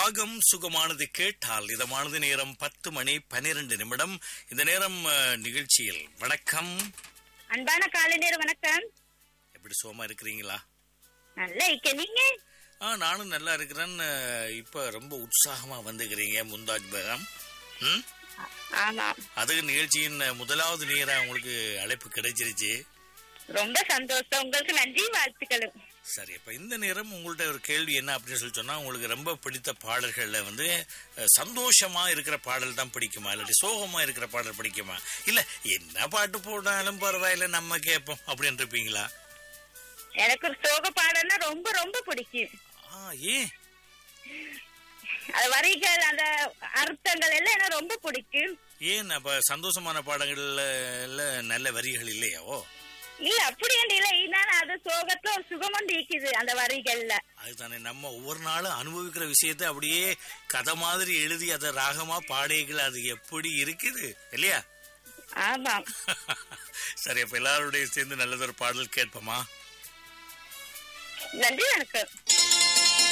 ராகம் சுகமானது கேட்டால் இதமானது. நேரம் 10:12. இந்த நேரம் நிகழ்ச்சியில் வணக்கம். அன்பான காலை நேர வணக்கம். எப்படி சுகமா இருக்கிறீங்களா? நல்லா இருக்க, நீங்க? நானும் நல்லா இருக்கிறேன். இப்ப ரொம்ப உற்சாகமா வந்துக்கிறீங்க முந்தாஜ் பேகம். ஆமா, அது நிகழ்ச்சியின் முதலாவது நேரா உங்களுக்கு அழைப்பு கிடைச்சிருச்சு. ரொம்ப சந்தோஷம். உங்களுக்கு நன்றி, வாழ்த்துக்களும். சரி, இப்ப இந்த நேரம் உங்கள்ட்ட ஒரு கேள்வி என்ன அப்படின்னு சொல்லி சொன்னா, உங்களுக்கு ரொம்ப பிடித்த பாடல்கள்ல சந்தோஷமா இருக்கிற பாடல் தான் பிடிக்குமா, இல்லாட்டி சோகமா இருக்கிற பாடல் பிடிக்குமா, இல்ல என்ன பாட்டு போட்டாலும் பரவாயில்ல நம்ம கேட்போம் அப்படின்னு இருப்பீங்களா? எனக்கு ஒரு சோக பாடல்னா ரொம்ப ரொம்ப பிடிக்கும். ஏன்? அது வரிகள், அந்த அர்த்தங்கள் எல்லாம் எனக்கு ரொம்ப பிடிக்கும். ஏன் அப்ப சந்தோஷமான பாடல்கள்ல நல்ல வரிகள் இல்லையாவோ? இல்ல, அப்படி இல்ல, இதனால அது சோகத்துல ஒரு சுகமும் இருக்குது அந்த வரிகள்ல. அதுதானே, நம்ம ஒவ்வொரு நாளும் அனுபவிக்கிற விஷயத்தை அப்படியே கதை மாதிரி எழுதி அதை ராகமா பாடைகள், அது எப்படி இருக்குது இல்லையா? ஆமா. சரி, அப்ப எல்லாருடைய சேர்ந்து நல்லதொரு பாடல் கேட்போமா? நன்றி, வணக்கம்.